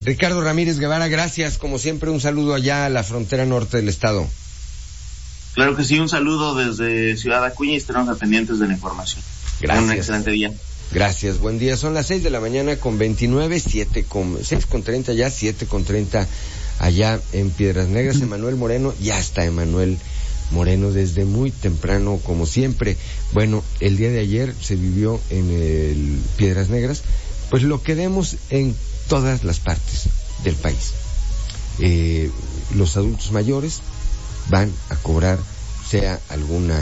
Ricardo Ramírez Guevara, gracias. Como siempre, un saludo allá a la frontera norte del estado. Claro que sí, un saludo desde Ciudad Acuña y estaremos pendientes de la información. Gracias. Un excelente día. Gracias, buen día. Son las 6 de la mañana con 29, 6:30 ya, 7:30 allá en Piedras Negras. Emanuel Moreno, ya está Emanuel Moreno desde muy temprano, como siempre. Bueno, el día de ayer se vivió en el Piedras Negras, pues lo que vemos en todas las partes del país. Los adultos mayores van a cobrar, sea alguna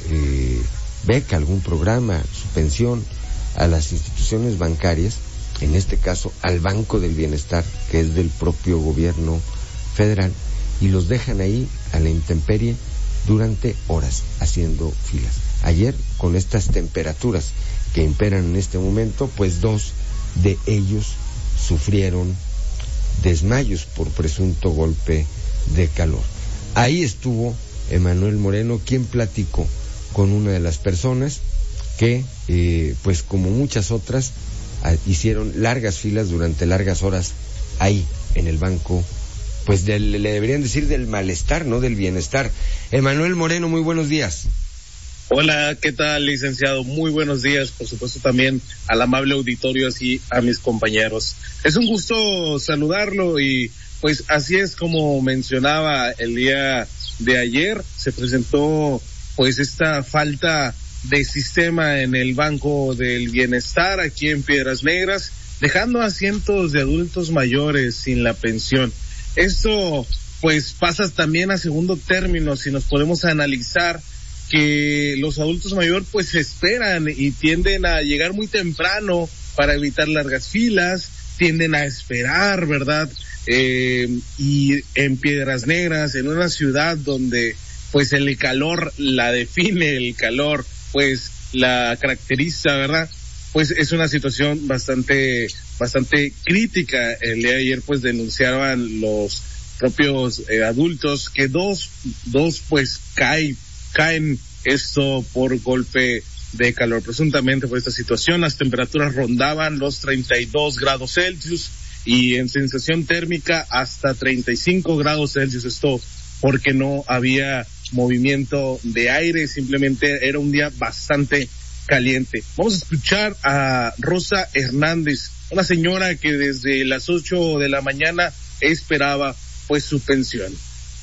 beca, algún programa, su pensión, a las instituciones bancarias, en este caso al Banco del Bienestar, que es del propio gobierno federal, y los dejan ahí a la intemperie durante horas haciendo filas. Ayer, con estas temperaturas que imperan en este momento, pues 2 de ellos sufrieron desmayos por presunto golpe de calor. Ahí estuvo Emanuel Moreno, quien platicó con una de las personas que, pues como muchas otras, hicieron largas filas durante largas horas ahí en el banco, pues le deberían decir del malestar, no del bienestar. Emanuel Moreno, muy buenos días. Hola, ¿qué tal, licenciado? Muy buenos días, por supuesto también al amable auditorio, así a mis compañeros. Es un gusto saludarlo y pues así es como mencionaba el día de ayer, se presentó pues esta falta de sistema en el Banco del Bienestar aquí en Piedras Negras, dejando a cientos de adultos mayores sin la pensión. Esto pues pasa también a segundo término si nos podemos analizar que los adultos mayores pues esperan y tienden a llegar muy temprano para evitar largas filas, tienden a esperar, ¿verdad? Y en Piedras Negras, en una ciudad donde pues el calor la define, el calor pues la caracteriza, ¿verdad? Pues es una situación bastante crítica. El día de ayer pues denunciaban los propios adultos que dos pues caen esto por golpe de calor. Presuntamente por esta situación las temperaturas rondaban los 32 grados Celsius y en sensación térmica hasta 35 grados Celsius. Esto porque no había movimiento de aire, simplemente era un día bastante caliente. Vamos a escuchar a Rosa Hernández, una señora que desde las 8 de la mañana esperaba pues su pensión.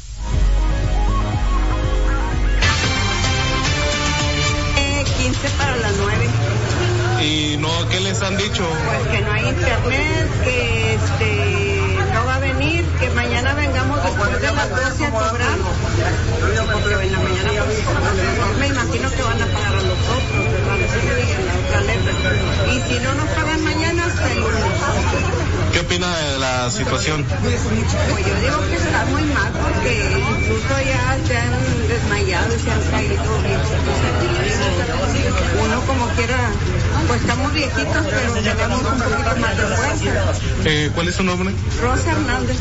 15 para las 9. ¿Y no, qué les han dicho? Pues que no hay internet, que no va a venir, que mañana vengamos después de las 12 a cobrar. Porque en la mañana pues, me imagino que van a pagar a los otros, ¿verdad? Así me digan la otra letra. Y si no nos pagan mañana, hasta el lunes. ¿Qué opina de la situación? Pues yo digo que está muy mal porque incluso ya se han desmayado y se han caído viejitos. Uno como quiera, pues estamos viejitos, pero tenemos un poquito más de fuerza. ¿Cuál es su nombre? Rosa Hernández.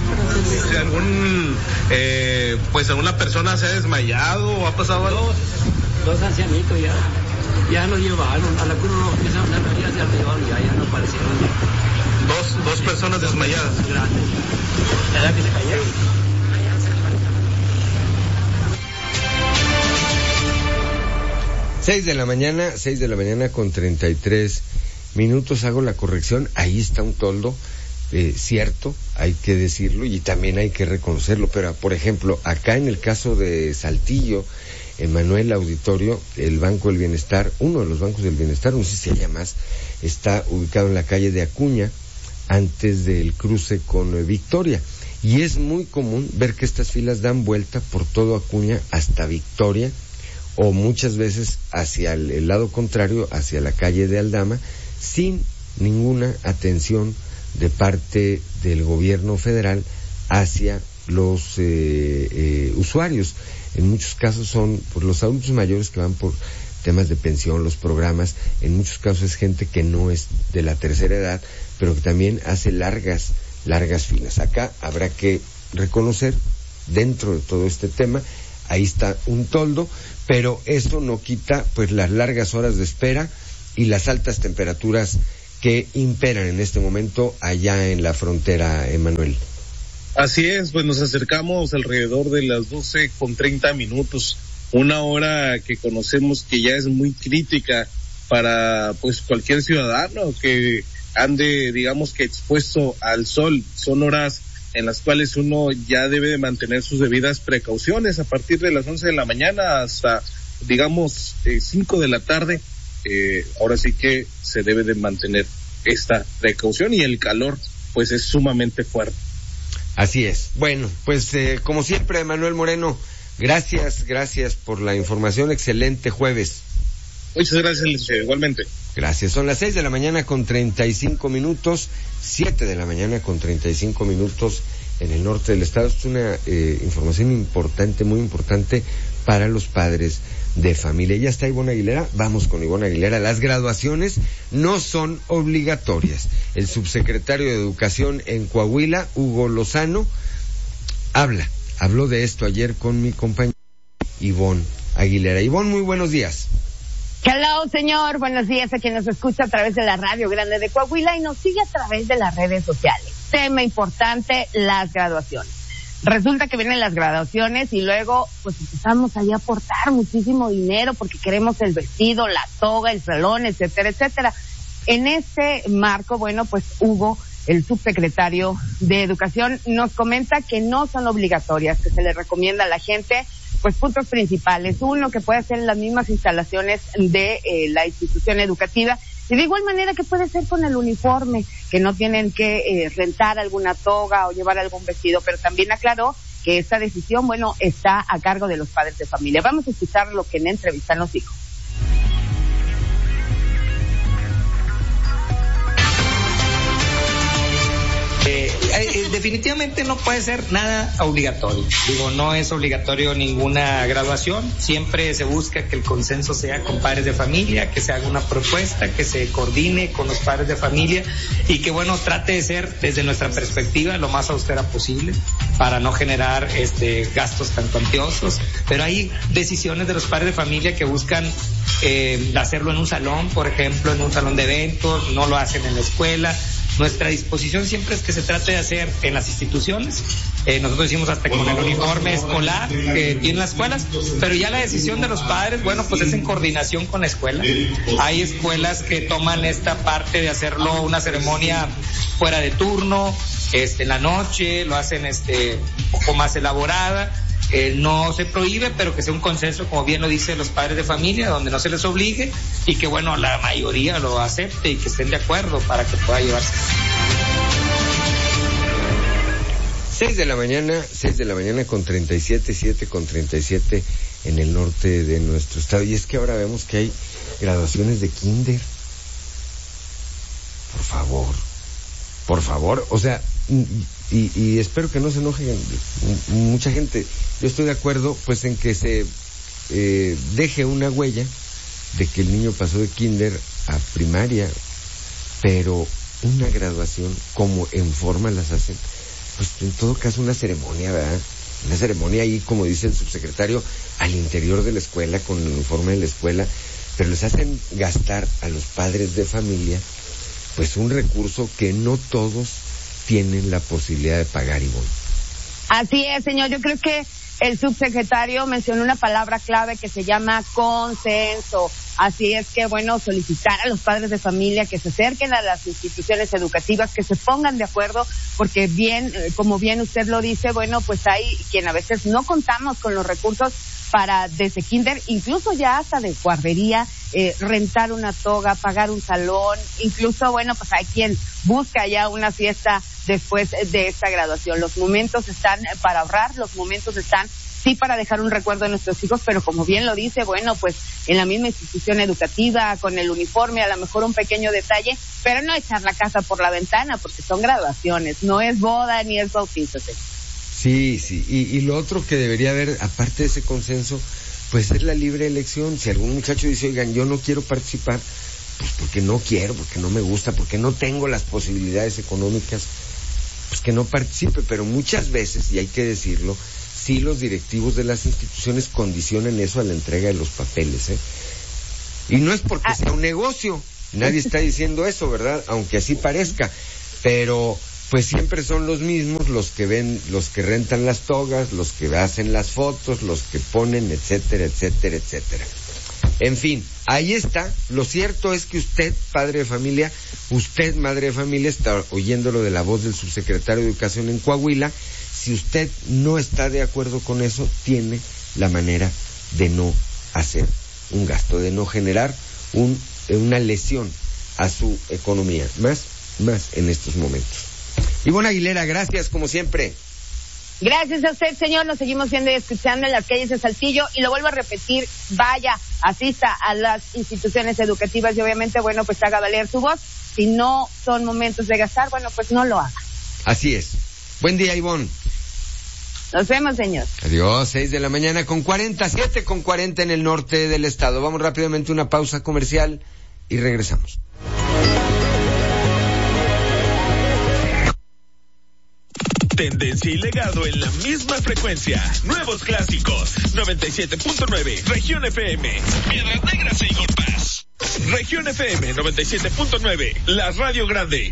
Si alguna persona se ha desmayado o ha pasado algo. Dos ancianitos ya lo llevaron, a la Cruz Roja empezaron a venir, ya lo llevaron, ya no aparecieron. Dos personas desmayadas. Grandes. ¿Verdad que se cayeron? 6 de la mañana con 33 minutos, hago la corrección, ahí está un toldo, cierto, hay que decirlo y también hay que reconocerlo, pero por ejemplo, acá en el caso de Saltillo, Emanuel Auditorio, el Banco del Bienestar, uno de los bancos del bienestar, no sé si haya más, está ubicado en la calle de Acuña, antes del cruce con Victoria, y es muy común ver que estas filas dan vuelta por todo Acuña hasta Victoria, o muchas veces hacia el lado contrario, hacia la calle de Aldama, sin ninguna atención de parte del gobierno federal hacia los usuarios. En muchos casos son por los adultos mayores que van por temas de pensión, los programas, en muchos casos es gente que no es de la tercera edad, pero que también hace largas filas. Acá habrá que reconocer, dentro de todo este tema, ahí está un toldo, pero eso no quita pues las largas horas de espera y las altas temperaturas que imperan en este momento allá en la frontera, Emanuel. Así es, pues nos acercamos alrededor de las 12:30, una hora que conocemos que ya es muy crítica para pues cualquier ciudadano que ande, digamos que expuesto al sol. Son horas en las cuales uno ya debe de mantener sus debidas precauciones a partir de las 11 de la mañana hasta, digamos, 5 de la tarde. Ahora sí que se debe de mantener esta precaución y el calor pues es sumamente fuerte. Así es. Bueno, pues como siempre, Manuel Moreno, gracias por la información. Excelente jueves. Muchas gracias, igualmente. Gracias. Son las 6:35, 7:35 en el norte del estado. Es una información importante, muy importante para los padres de familia. Ya está Ivonne Aguilera. Vamos con Ivonne Aguilera. Las graduaciones no son obligatorias. El subsecretario de Educación en Coahuila, Hugo Lozano, habló de esto ayer con mi compañera Ivonne Aguilera. Ivonne, muy buenos días. Hello, señor. Buenos días a quien nos escucha a través de la Radio Grande de Coahuila y nos sigue a través de las redes sociales. Tema importante, las graduaciones. Resulta que vienen las graduaciones y luego pues empezamos ahí a aportar muchísimo dinero porque queremos el vestido, la toga, el salón, etcétera, etcétera. En este marco, bueno, pues Hugo, el subsecretario de Educación, nos comenta que no son obligatorias, que se le recomienda a la gente pues puntos principales. Uno, que puede ser en las mismas instalaciones de la institución educativa, y de igual manera que puede ser con el uniforme, que no tienen que rentar alguna toga o llevar algún vestido, pero también aclaró que esta decisión, bueno, está a cargo de los padres de familia. Vamos a escuchar lo que en entrevista nos dijo. Definitivamente no puede ser nada obligatorio. Digo, no es obligatorio ninguna graduación. Siempre se busca que el consenso sea con padres de familia, que se haga una propuesta, que se coordine con los padres de familia y que, bueno, trate de ser desde nuestra perspectiva lo más austera posible para no generar gastos tan cuantiosos. Pero hay decisiones de los padres de familia que buscan hacerlo en un salón, por ejemplo, en un salón de eventos, no lo hacen en la escuela. Nuestra disposición siempre es que se trate de hacer en las instituciones. Nosotros decimos hasta con el uniforme escolar que tienen las escuelas, pero ya la decisión de los padres, bueno, pues es en coordinación con la escuela. Hay escuelas que toman esta parte de hacerlo una ceremonia fuera de turno, en la noche, lo hacen un poco más elaborada. No se prohíbe, pero que sea un consenso, como bien lo dicen los padres de familia, donde no se les obligue y que, bueno, la mayoría lo acepte y que estén de acuerdo para que pueda llevarse. 6:37, 7:37 en el norte de nuestro estado. Y es que ahora vemos que hay graduaciones de kinder. Por favor, o sea, y espero que no se enojen mucha gente. Yo estoy de acuerdo pues en que se deje una huella de que el niño pasó de kinder a primaria, pero una graduación como en forma las hacen, pues en todo caso una ceremonia, ¿verdad? Una ceremonia ahí, como dice el subsecretario, al interior de la escuela, con el uniforme de la escuela, pero les hacen gastar a los padres de familia pues un recurso que no todos tienen la posibilidad de pagar, Ivonne. Así es, señor. Yo creo que el subsecretario mencionó una palabra clave que se llama consenso. Así es que, bueno, solicitar a los padres de familia que se acerquen a las instituciones educativas, que se pongan de acuerdo, porque bien, como bien usted lo dice, bueno, pues hay quien a veces no contamos con los recursos para desde kinder, incluso ya hasta de guardería, rentar una toga, pagar un salón, incluso, bueno, pues hay quien busca ya una fiesta después de esta graduación. Los momentos están para ahorrar, los momentos están sí para dejar un recuerdo de nuestros hijos, pero como bien lo dice, bueno, pues en la misma institución educativa, con el uniforme, a lo mejor un pequeño detalle, pero no echar la casa por la ventana, porque son graduaciones, no es boda ni es bautizo. Sí, y lo otro que debería haber, aparte de ese consenso, pues es la libre elección. Si algún muchacho dice, oigan, yo no quiero participar, pues porque no quiero, porque no me gusta, porque no tengo las posibilidades económicas, pues que no participe. Pero muchas veces, y hay que decirlo, sí los directivos de las instituciones condicionan eso a la entrega de los papeles, Y no es porque sea un negocio, Nadie está diciendo eso, ¿verdad? Aunque así parezca. Pero pues siempre son los mismos los que ven, los que rentan las togas, los que hacen las fotos, los que ponen, etcétera, etcétera, etcétera. En fin, ahí está. Lo cierto es que usted, padre de familia, usted, madre de familia, está oyéndolo de la voz del subsecretario de Educación en Coahuila. Si usted no está de acuerdo con eso, tiene la manera de no hacer un gasto, de no generar una lesión a su economía, más en estos momentos. Ivonne Aguilera, gracias como siempre. Gracias a usted, señor. Nos seguimos viendo y escuchando en las calles de Saltillo. Y lo vuelvo a repetir, vaya, asista a las instituciones educativas y obviamente, bueno, pues haga valer su voz. Si no son momentos de gastar, bueno, pues no lo haga. Así es. Buen día, Ivonne. Nos vemos, señor. Adiós, 6:40 7:40 en el norte del estado. Vamos rápidamente a una pausa comercial y regresamos. Tendencia y legado en la misma frecuencia. Nuevos clásicos. 97.9. Región FM. Piedras Negras e Eagle Pass. Región FM 97.9. La Radio Grande.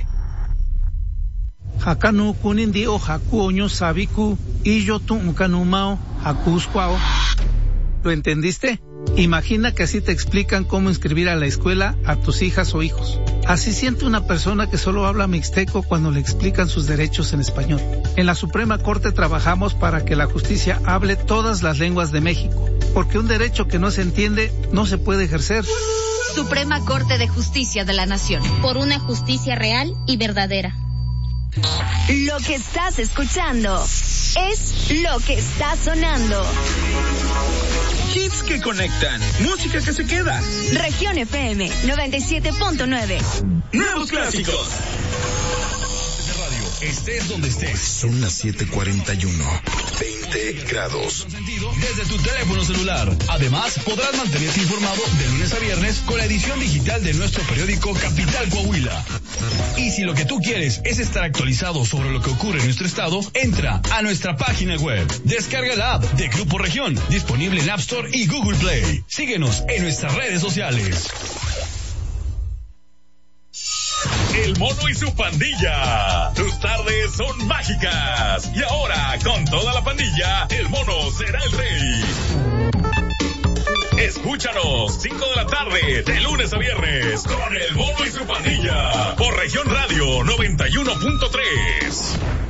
Hakanu kunindi o hakuoño sabiku y yo tu unkanumao hakusquao. ¿Lo entendiste? Imagina que así te explican cómo inscribir a la escuela a tus hijas o hijos. Así siente una persona que solo habla mixteco cuando le explican sus derechos en español. En la Suprema Corte trabajamos para que la justicia hable todas las lenguas de México, porque un derecho que no se entiende no se puede ejercer. Suprema Corte de Justicia de la Nación, por una justicia real y verdadera. Lo que estás escuchando es lo que está sonando. Hits que conectan, música que se queda. Región FM 97.9. Nuevos clásicos. Estés donde estés. Son las 7:41. 20 grados. Desde tu teléfono celular. Además, podrás mantenerte informado de lunes a viernes con la edición digital de nuestro periódico Capital Coahuila. Y si lo que tú quieres es estar actualizado sobre lo que ocurre en nuestro estado, entra a nuestra página web. Descarga la app de Grupo Región, disponible en App Store y Google Play. Síguenos en nuestras redes sociales. El Mono y su pandilla. Tus tardes son mágicas. Y ahora, con toda la pandilla, el Mono será el rey. Escúchanos, 5 de la tarde, de lunes a viernes, con el Mono y su pandilla. Por Región Radio 91.3.